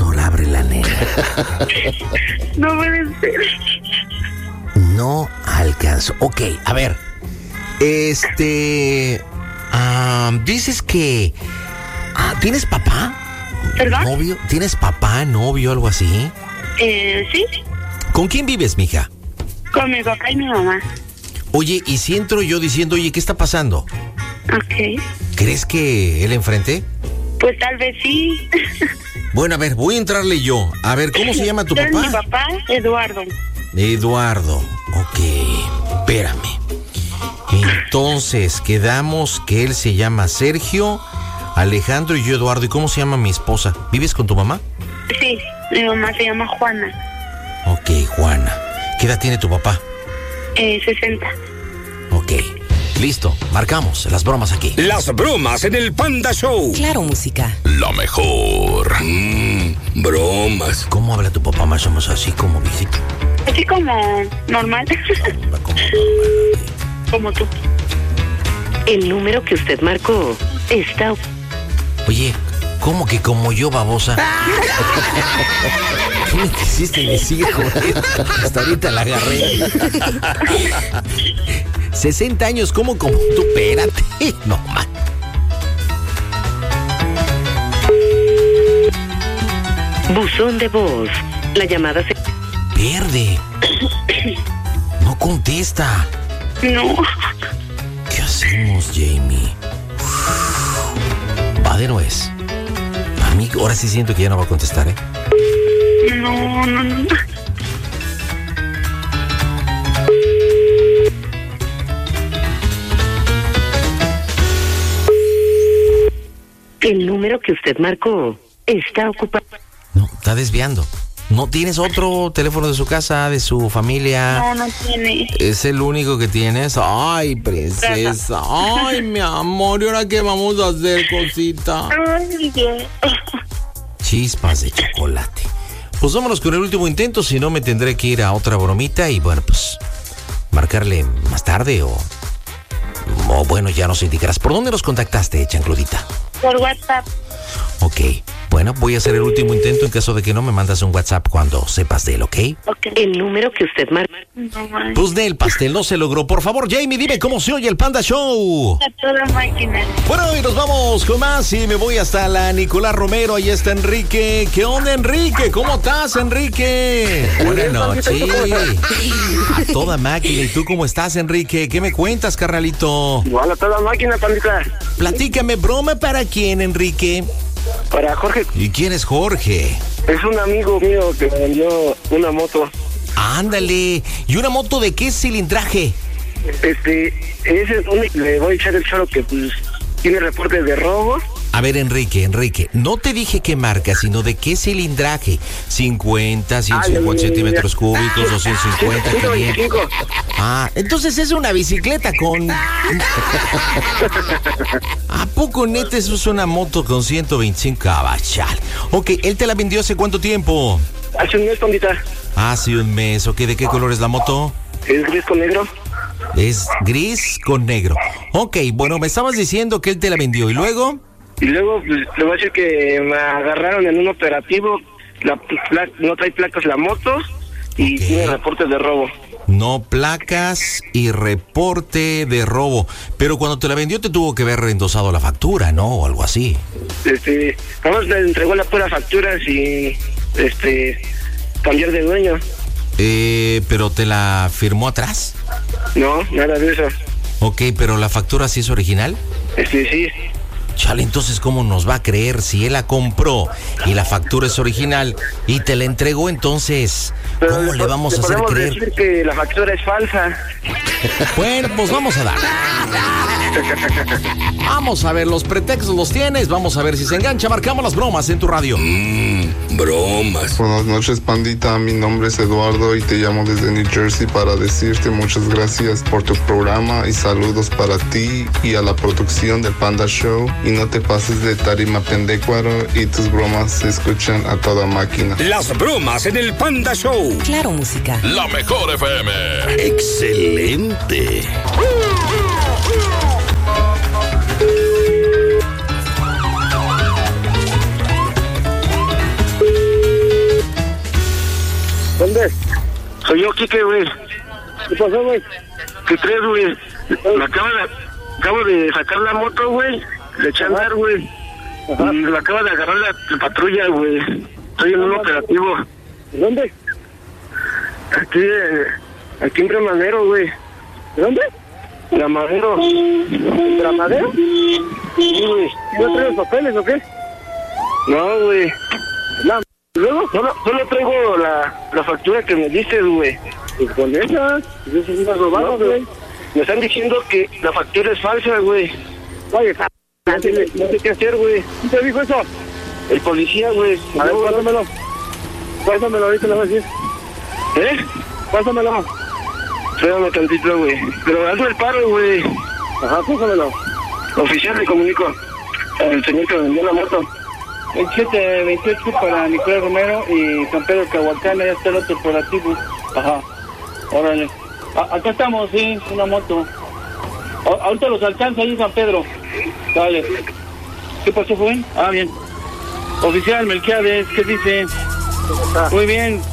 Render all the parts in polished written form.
Sora, abre la nena. No puede ser. No alcanzo. Ok, a ver. Dices que... ¿tienes papá? ¿Perdón? ¿Novio? ¿Tienes papá, novio, algo así? Sí. ¿Con quién vives, mija? Con mi papá y mi mamá. Oye, y si entro yo diciendo, oye, ¿qué está pasando? Ok. ¿Crees que él enfrente? Pues tal vez sí. Bueno, a ver, voy a entrarle yo. A ver, ¿cómo se llama tu Entonces, papá? Mi papá, Eduardo. Eduardo. Ok, espérame. Entonces, quedamos que él se llama Sergio, Alejandro y yo Eduardo. ¿Y cómo se llama mi esposa? ¿Vives con tu mamá? Sí, mi mamá se llama Juana. Ok, Juana. ¿Qué edad tiene tu papá? 60. Ok, listo. Marcamos las bromas aquí. Las bromas en el Panda Show. Claro, música. La mejor. Bromas. ¿Cómo habla tu papá más o menos así como visita? Así como normal. Como tú. El número que usted marcó está... Oye, ¿cómo que como yo, babosa? ¿Qué me quisiste decir, joder? Hasta ahorita la agarré. 60 años, ¿cómo como tú? Espérate. No, man. Buzón de voz. La llamada se... Pierde. No contesta. No. ¿Qué hacemos, Jamie? Va de nuez. A mí ahora sí siento que ya no va a contestar, ¿eh? No. El número que usted marcó está ocupado. No, está desviando. ¿No tienes otro teléfono de su casa, de su familia? No tiene. ¿Es el único que tienes? Ay, princesa. Ay, mi amor, ¿y ahora qué vamos a hacer, cosita? Ay, Dios. Chispas de chocolate. Pues vámonos con el último intento, si no me tendré que ir a otra bromita y bueno, pues marcarle más tarde o bueno, ya nos indicarás. ¿Por dónde nos contactaste, chancludita? Por WhatsApp. Ok, bueno, voy a hacer el último intento. En caso de que no, me mandas un WhatsApp cuando sepas de él, ¿ok? El número que usted marcó. No, man. Pues del pastel no se logró. Por favor, Jamie, dime cómo se oye el Panda Show. A toda máquina. Bueno, y nos vamos con más y me voy hasta la Nicolás Romero. Ahí está Enrique. ¿Qué onda, Enrique? ¿Cómo estás, Enrique? Buenas noches. A toda máquina. ¿Y tú cómo estás, Enrique? ¿Qué me cuentas, carnalito? Igual a toda máquina, pandita. Platícame, ¿broma para quién, Enrique? Para Jorge. ¿Y quién es Jorge? Es un amigo mío que me vendió una moto. Ándale. ¿Y una moto de qué cilindraje? Le voy a echar el choro que pues tiene reportes de robo. A ver, Enrique, no te dije qué marca, sino de qué cilindraje. 50, 150 centímetros cúbicos, 250, 500. Entonces es una bicicleta con... ¿A poco neta eso es una moto con 125 cabachal? Ok, ¿él te la vendió hace cuánto tiempo? Hace un mes, pandita. Hace un mes, ok. ¿De qué color es la moto? Es gris con negro. Es gris con negro. Ok, bueno, me estabas diciendo que él te la vendió, ¿y luego? Y luego pues, le voy a decir que me agarraron en un operativo. No trae placas la moto y tiene reportes de robo. No placas y reporte de robo. Pero cuando te la vendió te tuvo que haber endosado la factura, ¿no? O algo así. Vamos, le entregó la pura factura sin cambiar de dueño. ¿Pero te la firmó atrás? No, nada de eso. Ok, pero la factura sí es original. Sí. Chale, entonces ¿cómo nos va a creer si él la compró y la factura es original y te la entregó? Entonces, ¿cómo le vamos a hacer creer? Decir que la factura es falsa. Bueno, pues vamos a dar. Vamos a ver, los pretextos los tienes. Vamos a ver si se engancha. Marcamos las bromas en tu radio. Bromas. Buenas noches, pandita. Mi nombre es Eduardo y te llamo desde New Jersey para decirte muchas gracias por tu programa y saludos para ti y a la producción del Panda Show. Y no te pases de tarima pendecuaro y tus bromas se escuchan a toda máquina. Las bromas en el Panda Show. Claro, música. La mejor FM. Excelente. Soy yo, Kike, güey. ¿Qué pasó, güey? ¿Qué crees, güey? Acabo de sacar la moto, güey. Le eché a andar, güey. Y me acaba de agarrar la patrulla, güey. Estoy en un operativo. ¿Dónde? Aquí en Bramadero, güey. ¿Dónde? Bramadero. ¿Bramadero? Sí, güey. ¿No traes papeles o qué? No, güey. No, ¿luego? Solo traigo la factura que me dices, güey. Pues con esa. Eso es una robada, güey. Me están diciendo que la factura es falsa, güey. Oye, No sé qué hacer, güey. ¿quién te dijo eso? El policía, güey. A ver, pásamelo. Pásamelo, ahorita le voy a decir. ¿Eh? Pásamelo. Espérame tantito, güey. Pero hazme el paro, güey. Ajá, pásamelo. Oficial, le comunico al señor que vendió la moto. 2728 para Nicolás Romero y San Pedro Cahuacán, ya está el otro operativo. Ajá, órale. Acá estamos, sí, una moto. Ahorita los alcanza ahí en San Pedro. Dale. ¿Qué pasó, joven? Ah, bien. Oficial Melquiades, ¿qué dice? Muy bien.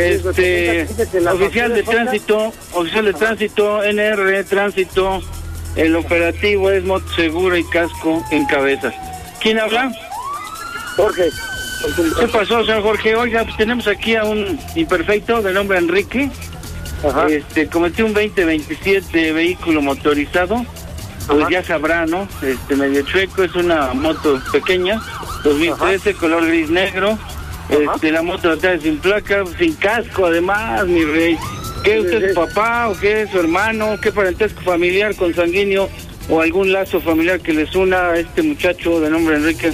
Oficial de tránsito, NR Tránsito, el operativo es moto segura y casco en Cabezas. ¿Quién habla? Jorge. ¿Qué pasó, señor Jorge? Oiga, pues tenemos aquí a un imperfecto de nombre Enrique. Ajá. Cometió un 2027 vehículo motorizado. Pues Ajá. ya sabrá, ¿no? Medio chueco, es una moto pequeña, 2013, Ajá. Color gris negro. La moto la trae sin placa, sin casco, además, mi rey. ¿Qué usted es papá o qué es su hermano? ¿Qué parentesco familiar, consanguíneo o algún lazo familiar que les una a este muchacho de nombre Enrique?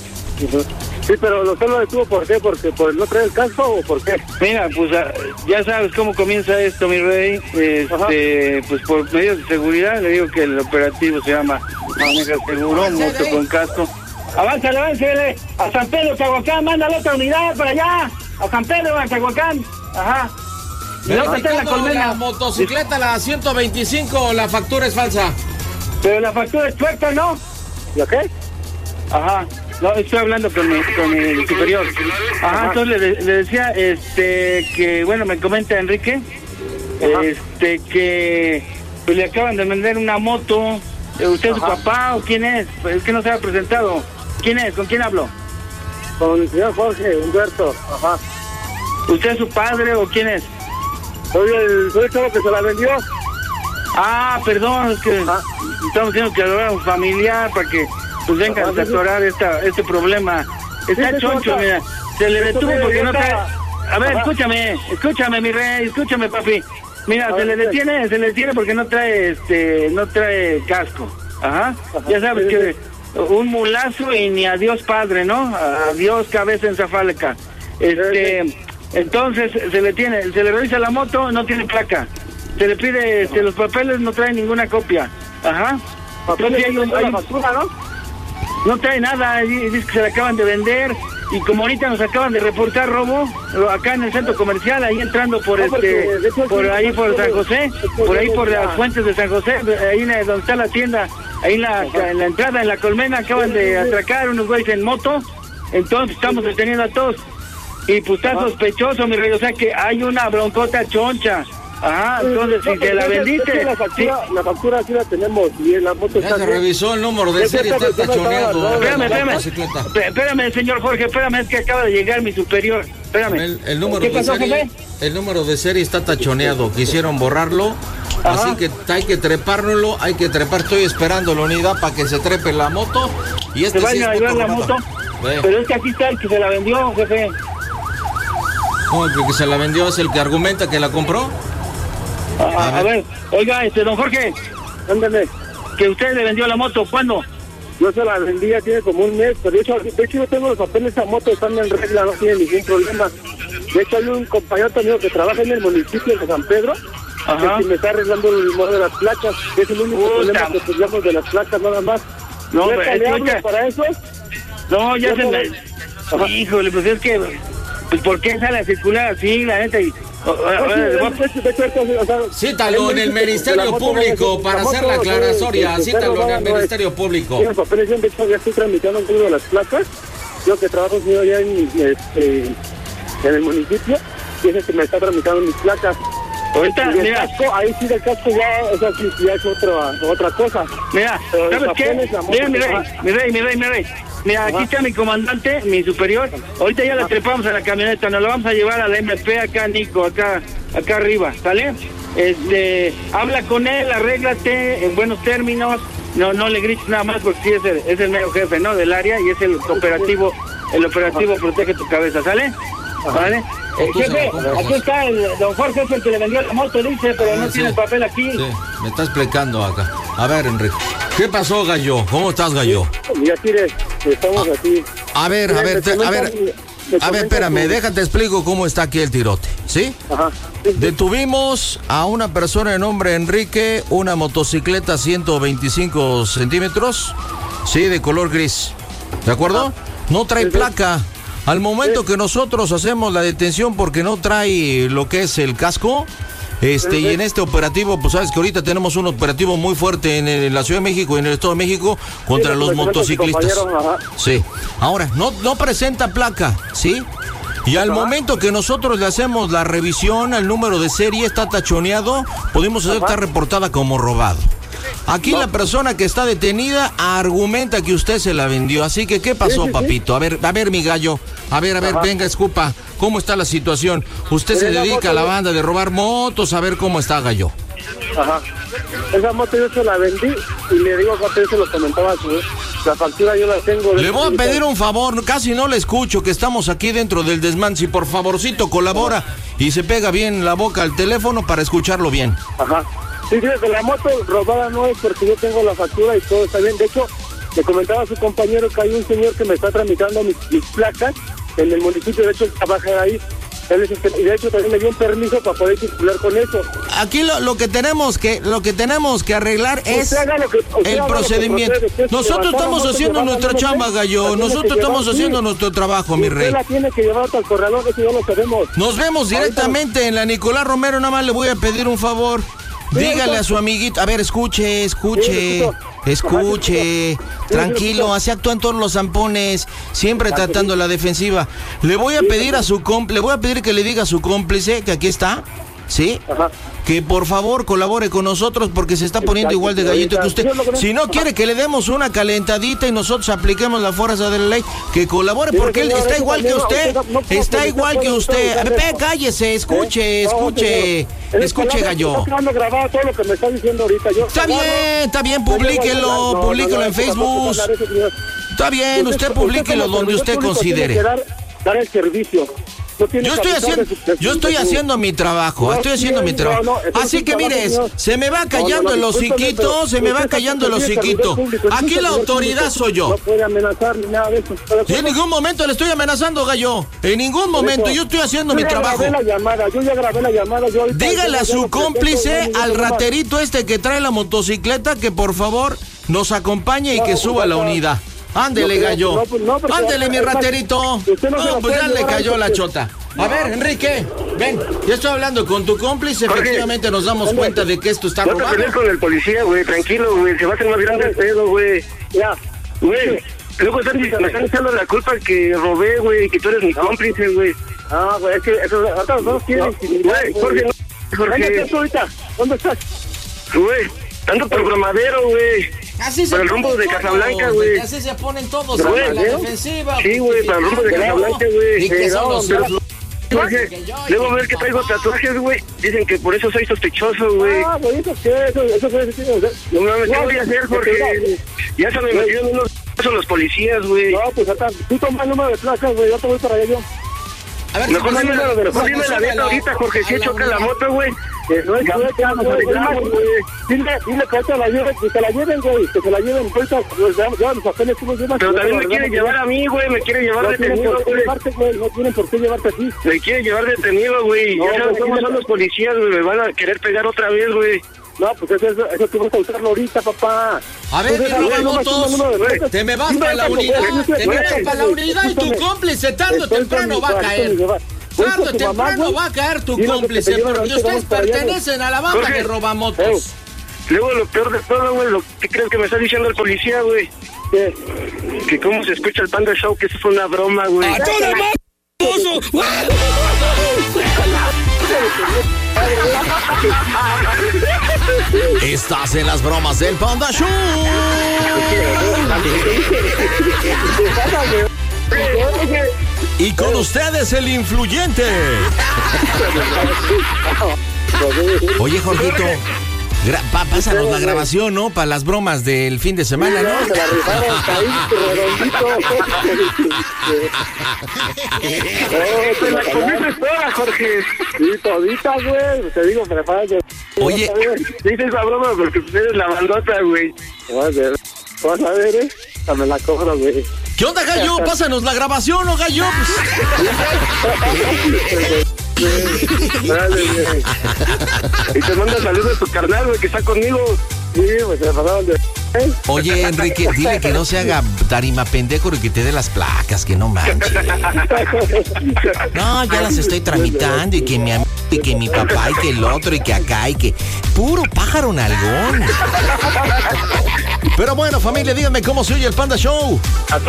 Sí, pero usted lo detuvo, ¿por qué? ¿Porque por no traer el casco o por qué? Mira, pues ya sabes cómo comienza esto, mi rey. Pues por medios de seguridad le digo que el operativo se llama Maneja Seguro, moto con casco. Aváncale, a San Pedro, Cahuacán, manda la otra unidad para allá, a San Pedro, a Cahuacán, ajá. La motocicleta, la 125, la factura es falsa. Pero la factura es tuerta, ¿no? ¿La qué? Ajá, no, estoy hablando con el superior. Ajá, entonces le decía, que, bueno, me comenta Enrique, que pues le acaban de vender una moto. ¿Usted es su papá o quién es? Pues es que no se ha presentado. ¿Quién es? ¿Con quién hablo? Con el señor Jorge Humberto. Ajá. ¿Usted es su padre o quién es? Soy el chavo que se la vendió. Ah, perdón, es que estamos diciendo que era un familiar para que pues venga a atorar este problema. Está choncho, mira. Se le detuvo porque no trae... A ver, escúchame, mi rey, escúchame, papi. Mira, se le detiene porque no trae casco. Ajá. Ya sabes que un mulazo y ni adiós padre, ¿no? Adiós cabeza encefálica. Entonces se le revisa la moto, no tiene placa. Se le pide los papeles, no trae ninguna copia. Ajá. Papeles hay una factura, ¿no? No trae nada, dice que se la acaban de vender. Y como ahorita nos acaban de reportar robo, acá en el centro comercial, ahí entrando por por ahí por San José, por ahí por las fuentes de San José, ahí donde está la tienda, ahí en la entrada, en la colmena, acaban de atracar unos güeyes en moto. Entonces estamos deteniendo a todos. Y pues está sospechoso, mi rey, o sea que hay una broncota choncha. Ajá, entonces si te la vendiste... La factura sí la tenemos y la moto ya se revisó el número de serie, está tachoneado. Espérame, señor Jorge, es que acaba de llegar mi superior. Espérame. El número de serie, el número de serie está tachoneado, quisieron borrarlo. Ajá. Así que hay que trepárnoslo, estoy esperando la unidad para que se trepe la moto. Y ¿se van a llevar la moto? Pero es que aquí está el que se la vendió, jefe. No, el que se la vendió es el que argumenta que la compró. A ver, oiga, don Jorge, ándale, que usted le vendió la moto, ¿cuándo? Yo se la vendí, ya tiene como un mes, pero de hecho yo tengo los papeles, esa moto están en regla, no tiene ningún problema. De hecho hay un compañero también que trabaja en el municipio de San Pedro, que me está arreglando el modo de las placas, que es el único problema que tenemos de las placas nada más. No, pero para eso. No, ya se me... Híjole, pues es que... Pues ¿por qué sale a circular así, la neta? Cítalo en el Ministerio Público para hacer la aclaratoria. Cítalo en el Ministerio Público. Tiene papeles, de hecho ya estoy tramitando un de las placas. Yo que trabajo allá en el municipio. y es el que me está tramitando mis placas. Ahorita, Y el mira. casco, ahí sí del casco ya, o sea, sí, ya es otra cosa. Mira, Pero ¿sabes los qué? papeles, la moto, Mira, mi ajá. rey. Mira, aquí está mi comandante, mi superior. Ahorita ya la trepamos a la camioneta, nos la vamos a llevar a la MP acá, Nico, acá arriba, ¿sale? Habla con él, arréglate en buenos términos, no le grites nada más porque sí es el mero jefe, ¿no? Del área y es el operativo protege tu cabeza, ¿sale? ¿Vale? Jefe, aquí está el don Jorge, es el que le vendió la moto, dice, pero no tiene el papel aquí. Sí, me está explicando acá. A ver, Enrique. ¿Qué pasó, Gallo? ¿Cómo estás, Gallo? Y así estamos así. A ver, espérame, déjate explico cómo está aquí el tirote, ¿sí? Ajá. Detuvimos a una persona de nombre Enrique, una motocicleta 125 centímetros, sí, de color gris, ¿de acuerdo? No trae placa. Al momento que nosotros hacemos la detención porque no trae lo que es el casco, y en este operativo, pues sabes que ahorita tenemos un operativo muy fuerte en la Ciudad de México y en el Estado de México contra los motociclistas. Sí. Ahora, no presenta placa, ¿sí? Y al momento que nosotros le hacemos la revisión, el número de serie está tachoneado, podemos hacer está reportada como robado. Aquí la persona que está detenida argumenta que usted se la vendió. Así que, ¿qué pasó, papito? A ver, mi Gallo. A ver, venga, escupa. ¿Cómo está la situación? Usted se dedica a la banda de robar motos. A ver cómo está, Gallo. Ajá. Esa moto yo se la vendí y le digo que se lo comentaba a su vez. La factura yo la tengo. Le voy a pedir un favor, casi no le escucho, que estamos aquí dentro del desmán. Si por favorcito colabora y se pega bien la boca al teléfono para escucharlo bien. Ajá. Sí, fíjate que la moto robada no es porque yo tengo la factura y todo está bien. De hecho, le comentaba a su compañero que hay un señor que me está tramitando mis placas en el municipio. De hecho, él trabaja ahí. Y de hecho también me dio un permiso para poder circular con eso. Aquí lo que tenemos que arreglar es el procedimiento. Nosotros estamos haciendo nuestra chamba, Gallo. Nosotros estamos haciendo nuestro trabajo, mi rey. Usted la tiene que llevar hasta el corredor, eso ya lo sabemos. Nos vemos directamente en la Nicolás Romero. Nada más le voy a pedir un favor. Dígale a su amiguito, a ver, escuche, tranquilo, así actúan todos los zampones, siempre tratando la defensiva. Le voy a pedir que le diga a su cómplice que aquí está, ¿sí? Que por favor colabore con nosotros porque se está poniendo igual de gallito que usted. Si no quiere que le demos una calentadita y nosotros apliquemos la fuerza de la ley, que colabore porque él está igual que usted. Está igual que usted. A ver, cállese, escuche, Gallo. Está bien, publíquelo en Facebook. Está bien, usted publíquelo donde usted considere. Dar el servicio. Yo estoy haciendo mi trabajo, Así que mire, se me va callando el hociquito, Aquí la autoridad soy yo. No puede amenazar ni nada de eso. En ningún momento le estoy amenazando, Gallo. En ningún momento, yo estoy haciendo mi trabajo. Yo ya grabé la llamada. Dígale a su cómplice, al raterito que trae la motocicleta, que por favor nos acompañe y que suba a la unidad. Ándele, Gallo. Ándele, mi raterito. No, pues ya le cayó la chota. A ver, Enrique, ven. Ya estoy hablando con tu cómplice. Efectivamente nos damos cuenta de que esto está robado. No te pelees con el policía, güey. Tranquilo, güey. Se va a hacer más grande el pedo, güey. Ya. Güey. Luego me están echando la culpa que robé, güey. Que tú eres mi cómplice, güey. Ah, güey. Es que ahorita no quieren. Güey, Jorge, no. ¿Dónde estás ahorita? ¿Dónde estás? Güey. Ando por Bromadero, güey. Para el rumbo de Casablanca, güey. Así se ponen todos a la defensiva. Sí, güey, para el rumbo de Casablanca, güey. ¿Y qué son los Jorge, luego ver que traigo tatuajes, güey. Dicen que por eso soy sospechoso, güey. Ah, güey, ¿eso qué? Eso fue ese. No mames, ¿qué voy a hacer, Jorge? Ya se me metieron unos son los policías, güey. No, pues acá, tú toma el número de placas, güey. Yo te voy para allá yo. A ver, mejor dime la neta ahorita, Jorge, si choca la moto, güey. No es que vamos a arreglar, güey. Dile que te la lleven, que se la lleven, güey. Que se la lleven, ahorita, ya los papeles tú los llevas. Pero también me quiere llevar a mí, güey. Me quiere llevar detenido, güey. No tienen por qué llevarte aquí. Me quiere llevar detenido, güey. Ya sabes cómo son los policías, güey. Me van a querer pegar otra vez, güey. No, pues eso tú vas a usarlo ahorita, papá. A ver, motos, te me vas para la unidad. Te me vas para la unidad y tu cómplice tarde o temprano va a caer. Tarde o temprano va a caer tu cómplice, porque ustedes pertenecen a la banda que roba motos. Luego lo peor de todo, güey, ¿qué crees que me está diciendo el policía, güey? Que cómo se escucha el Panda Show, que eso fue una broma, güey. ¡A toda madre! Estás en las bromas del Panda Show. Y con ustedes el influyente. Oye, Jorgito, pásanos la grabación, ¿no? Para las bromas del fin de semana, ¿no? Se la rifaron, Te la comiste toda, Jorge. Sí, todita, güey. Te digo, prepárate. Oye, Dice esa broma porque tú eres la bandota, güey. Vas a ver, me la cobro, güey. ¿qué onda, Gallo? Pásanos la grabación, ¿no, Gallo? Dale, güey. Y te manda saludos a tu carnal, güey, que está conmigo. Sí, pues se pasaron de... Oye, Enrique, dile que no se haga tarima pendejo y que te dé las placas, que no manches. No, ya las estoy tramitando y que mi papá y que el otro y que acá y que... Puro pájaro nalgón. Pero bueno, familia, díganme cómo se oye el Panda Show. A